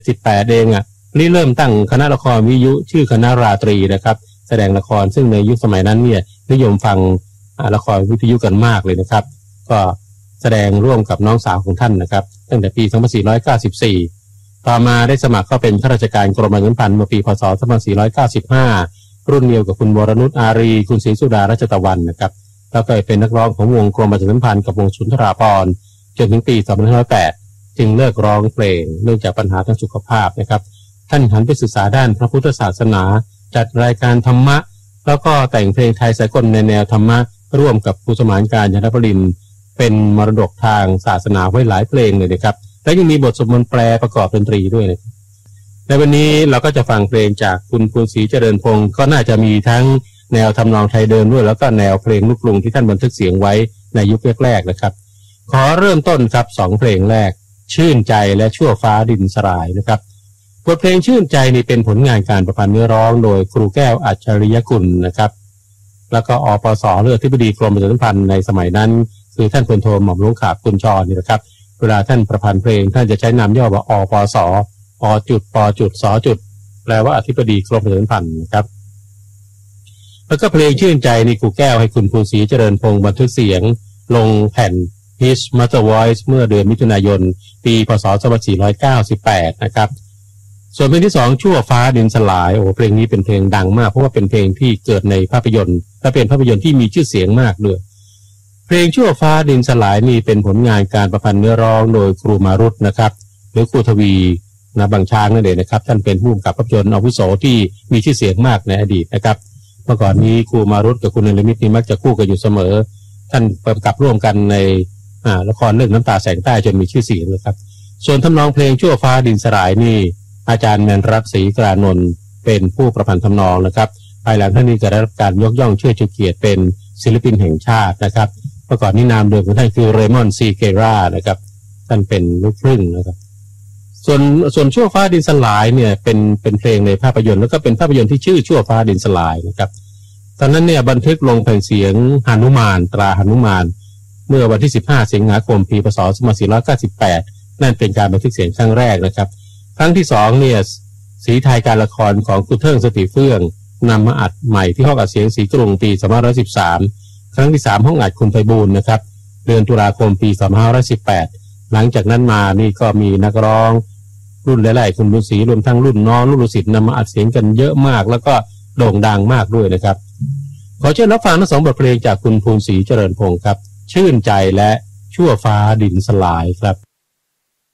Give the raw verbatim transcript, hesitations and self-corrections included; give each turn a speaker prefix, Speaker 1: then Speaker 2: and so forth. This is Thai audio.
Speaker 1: สิบแปดเองอ่ะนี่เริ่มตั้งคณะละครวิทยุชื่อคณะราตรีนะครับแสดงละครซึ่งในยุคสมัยนั้นเนี่ยนิยมฟังละครวิทยุกันมากเลยนะครับก็แสดงร่วมกับน้องสาวของท่านนะครับตั้งแต่ปีสองพันสี่ร้อยเก้าสิบสี่ต่อมาได้สมัครเข้าเป็นข้าราชการกรมประชาสัมพันธ์เมื่อปีพ.ศ. สองพันสี่ร้อยเก้าสิบห้ารุ่นเดียวกับคุณวรนุชอารีคุณศรีสุดารัชตะวันนะครับแล้วก็เป็นนักร้องของวงกรมประชาสัมพันธ์กับวงสุนทราภรณ์จนถึงปีสองพันห้าร้อยแปดจึงเลิกร้องเพลงเนื่องจากปัญหาทางสุขภาพนะครับท่านหันไปศึกษาด้านพระพุทธศาสนาจัดรายการธรรมะแล้วก็แต่งเพลงไทยสากลในแนวธรรมะร่วมกับครูสมานกาญจนปรินทร์เป็นมรดกทางศาสนาไว้หลายเพลงเลยนะครับและยังมีบทสวดมนต์แปลประกอบดนตรีด้วยนะในวันนี้เราก็จะฟังเพลงจากคุณภูนศรีเจริญพงศ์ก็น่าจะมีทั้งแนวทำนองไทยเดิมด้วยแล้วก็แนวเพลงลูกกรุงที่ท่านบันทึกเสียงไว้ในยุคแรกๆนะครับขอเริ่มต้นครับสองเพลงแรกชื่นใจและชั่วฟ้าดินสลายนะครับบทเพลงชื่นใจนี่เป็นผลงานการประพันธ์เนื้อร้องโดยครูแก้วอัจฉริยกุลนะครับแล้วก็อปส.เลือกอธิบดีกรมประชาสัมพันธ์ในสมัยนั้นคือท่านพลโทหม่อมหลวงขาบกุลชรนี่นะครับเวลาท่านประพันธ์เพลงท่านจะใช้นามย่อว่าอปส.อจุดปจุดสจุดแปลว่าอธิบดีกรมประชาสัมพันธ์นะครับแล้วก็เพลงชื่นใจนี่ครูแก้วให้คุณภูนศรีเจริญพงศ์บันทึกเสียงลงแผ่น His Mother Voice เมื่อเดือนมิถุนายนปีพ.ศ. สองพันสี่ร้อยเก้าสิบแปดนะครับส่วนเพลงที่สองชั่วฟ้าดินสลายโอ้เพลงนี้เป็นเพลงดังมากเพราะว่าเป็นเพลงที่เกิดในภาพยนตร์และเป็นภาพยนตร์ที่มีชื่อเสียงมากด้วยเพลงชั่วฟ้าดินสลายนี่เป็นผลงานการประพันธ์เนื้อร้องโดยครูมารุตนะครับหรือครูทวีนะบางช้างนั่นเองนะครับท่านเป็นผู้กำกับภาพยนตร์อาวุโสที่มีชื่อเสียงมากในอดีตนะครับเมื่อก่อนนี้ครูมารุตกับคุณเนรมิตนี่มักจะคู่กันอยู่เสมอท่านกำกับร่วมกันในอ่าละครเรื่องน้ำตาแสงใต้จนมีชื่อเสียงนะครับส่วนทำนองเพลงชั่วฟ้าดินสลายนี่อาจารย์แมนรักศรีกรานนท์เป็นผู้ประพันธ์ทำนองนะครับภายหลังท่านนี้ก็ได้รับการยกย่องเชิดชูเกียรติเป็นศิลปินแห่งชาตินะครับเมื่อก่อนนี้นามเดิมของท่านคือเรมอนซีเกรานะครับท่านเป็นลูกครึ่งนะครับส่วนส่วนชั่วฟ้าดินสลายเนี่ยเป็นเป็นเพลงในภาพยนตร์แล้วก็เป็นภาพยนตร์ที่ชื่อชั่วฟ้าดินสลายนะครับตอนนั้นเนี่ยบันทึกลงแผ่นเสียงหนุมานตราหนุมานเมื่อวันที่สิบห้าสิงหาคมปีพ.ศ. สองพันสี่ร้อยเก้าสิบแปดนั่นเป็นการบันทึกเสียงครั้งแรกนะครับครั้งที่สองเนี่ยสีไทยการละครของครูเทิงสติเฟื่องนำมาอัดใหม่ที่ห้องอัดเสียงสีกรุงปีสองพันห้าร้อยสิบสามครั้งที่สามห้องอัดคุณไพบูลย์นะครับเดือนตุลาคมปีสองพันห้าร้อยสิบแปดหลังจากนั้นมานี่ก็มีนักร้องรุ่นหลายๆคุณบุญศรีรวมทั้งรุ่นน้องรุ่นลูกศิษย์นำมาอัดเสียงกันเยอะมากแล้วก็โด่งดังมากด้วยนะครับขอเชิญรับฟังทั้งสองบทเพลงจากคุณภูนศรีเจริญพงศ์ครับชื่นใจและชั่วฟ้าดินสลายครับ